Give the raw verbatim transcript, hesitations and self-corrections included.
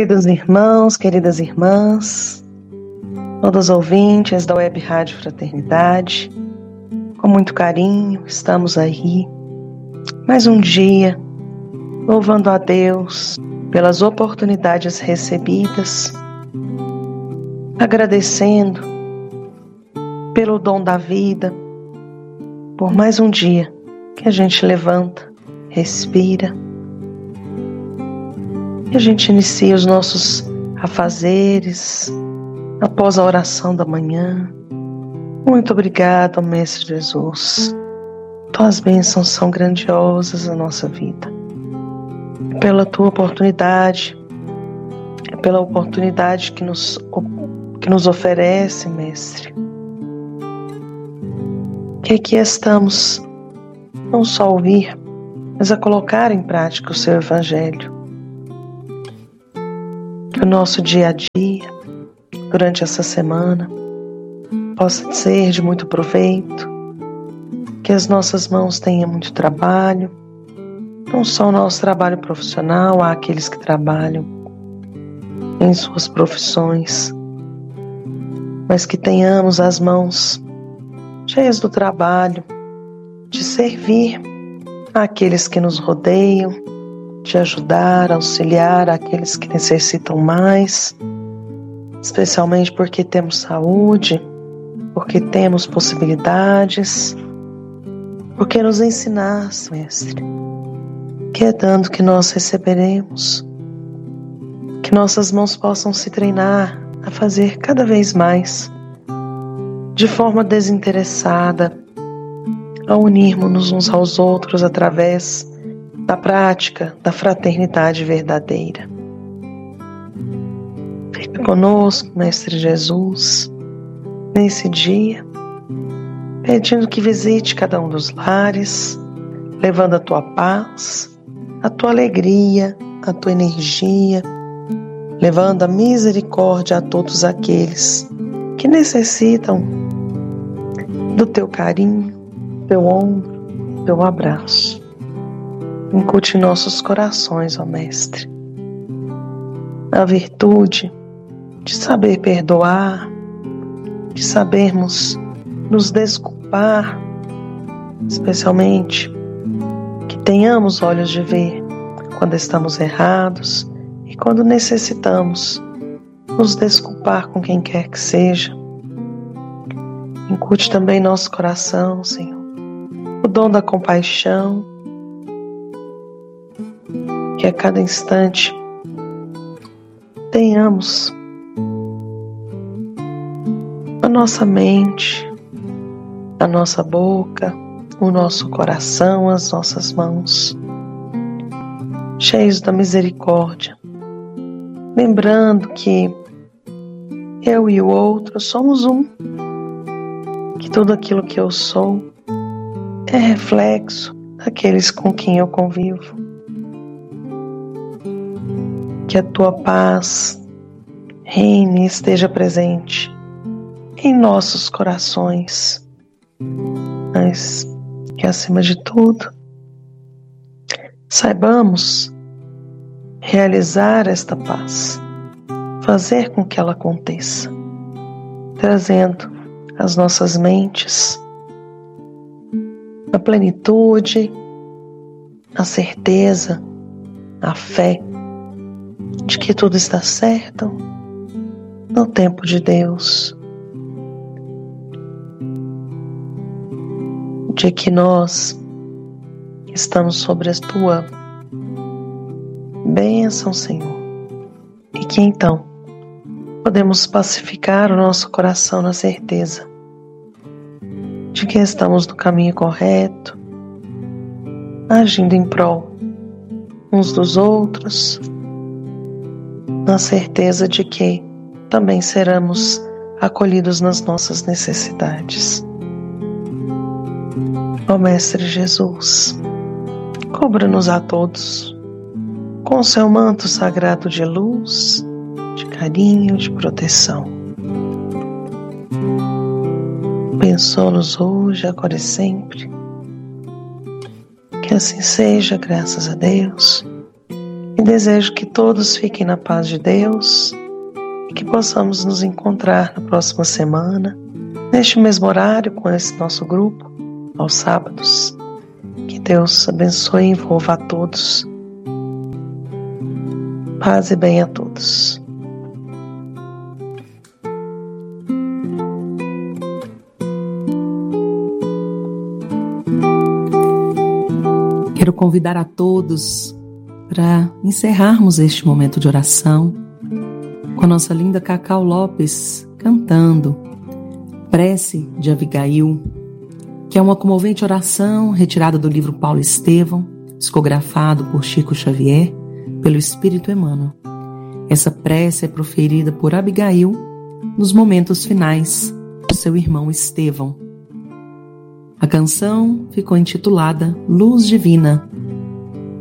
Queridos irmãos, queridas irmãs, todos os ouvintes da Web Rádio Fraternidade, com muito carinho, estamos aí, mais um dia, louvando a Deus pelas oportunidades recebidas, agradecendo pelo dom da vida, por mais um dia que a gente levanta, respira, e a gente inicia os nossos afazeres após a oração da manhã. Muito obrigado, Mestre Jesus. Tuas bênçãos são grandiosas na nossa vida. É pela tua oportunidade, é pela oportunidade que nos, que nos oferece, Mestre, que aqui estamos, não só a ouvir, mas a colocar em prática o seu Evangelho. Que o nosso dia a dia, durante essa semana, possa ser de muito proveito, que as nossas mãos tenham muito trabalho, não só o nosso trabalho profissional, há aqueles que trabalham em suas profissões, mas que tenhamos as mãos cheias do trabalho, de servir àqueles que nos rodeiam, de ajudar, auxiliar aqueles que necessitam mais, especialmente porque temos saúde, porque temos possibilidades, porque nos ensinaste, Mestre, que é dando que nós receberemos, que nossas mãos possam se treinar a fazer cada vez mais, de forma desinteressada, a unirmos-nos uns aos outros através da prática da fraternidade verdadeira. Fica conosco, Mestre Jesus, nesse dia, pedindo que visite cada um dos lares, levando a tua paz, a tua alegria, a tua energia, levando a misericórdia a todos aqueles que necessitam do teu carinho, teu ombro, teu abraço. Incute em nossos corações, ó Mestre, a virtude de saber perdoar, de sabermos nos desculpar, especialmente que tenhamos olhos de ver quando estamos errados e quando necessitamos nos desculpar com quem quer que seja. Incute também nosso coração, Senhor, o dom da compaixão, que a cada instante tenhamos a nossa mente, a nossa boca, o nosso coração, as nossas mãos, cheios da misericórdia, lembrando que eu e o outro somos um, que tudo aquilo que eu sou é reflexo daqueles com quem eu convivo. Que a tua paz reine e esteja presente em nossos corações, mas que acima de tudo saibamos realizar esta paz, fazer com que ela aconteça, trazendo as nossas mentes a plenitude, a certeza, a fé de que tudo está certo no tempo de Deus, de que nós estamos sobre a tua bênção, Senhor, e que então podemos pacificar o nosso coração na certeza de que estamos no caminho correto, agindo em prol uns dos outros, na certeza de que também seremos acolhidos nas nossas necessidades. Ó Mestre Jesus, cubra-nos a todos com o seu manto sagrado de luz, de carinho, de proteção. Abençoa-nos hoje, agora e sempre. Que assim seja, graças a Deus. E desejo que todos fiquem na paz de Deus e que possamos nos encontrar na próxima semana, neste mesmo horário, com esse nosso grupo, aos sábados. Que Deus abençoe e envolva a todos. Paz e bem a todos. Quero convidar a todos para encerrarmos este momento de oração com a nossa linda Cacau Lopes cantando Prece de Abigail, que é uma comovente oração retirada do livro Paulo Estevão, psicografado por Chico Xavier, pelo Espírito Emmanuel. Essa prece é proferida por Abigail nos momentos finais do seu irmão Estevão. A canção ficou intitulada Luz Divina,